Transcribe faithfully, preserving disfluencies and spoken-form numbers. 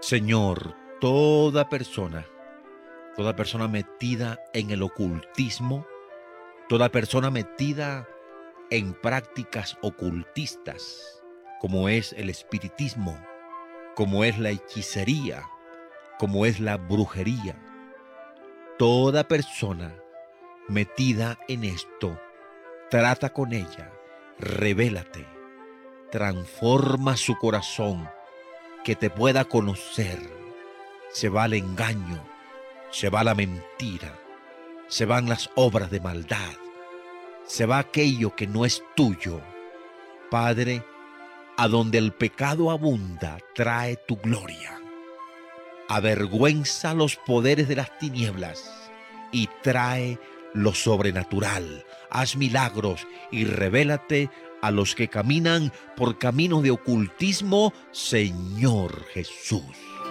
Señor, toda persona, toda persona metida en el ocultismo, toda persona metida en prácticas ocultistas, como es el espiritismo, como es la hechicería, como es la brujería, toda persona metida en esto, trata con ella, revélate, transforma su corazón, que te pueda conocer. Se va el engaño, se va la mentira, se van las obras de maldad, se va aquello que no es tuyo. Padre, a donde el pecado abunda, trae tu gloria. Avergüenza los poderes de las tinieblas y trae lo sobrenatural. Haz milagros y revélate a los que caminan por caminos de ocultismo, Señor Jesús.